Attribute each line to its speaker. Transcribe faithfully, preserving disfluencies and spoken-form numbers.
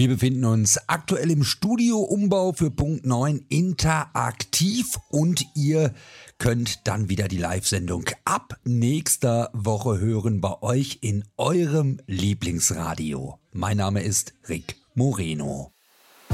Speaker 1: Wir befinden uns aktuell im Studioumbau für Punkt neun interaktiv und ihr könnt dann wieder die Live-Sendung ab nächster Woche hören bei euch in eurem Lieblingsradio. Mein Name ist Rick Moreno.